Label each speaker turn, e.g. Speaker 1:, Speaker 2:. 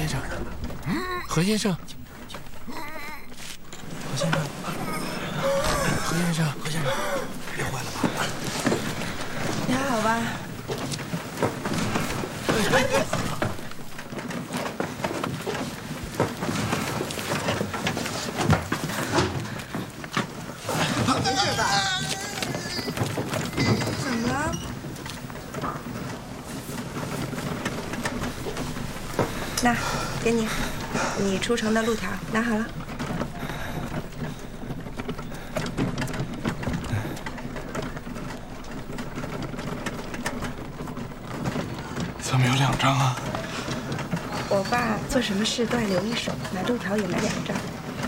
Speaker 1: 先生，何先生，
Speaker 2: 何先生，
Speaker 1: 何先生，
Speaker 2: 何先生，别坏了吧？
Speaker 3: 你还好吧？没事吧？怎么了？那，给你，你出城的路条拿好了。
Speaker 1: 怎么有2张啊？
Speaker 3: 我爸做什么事都爱留一手，买路条也买2张。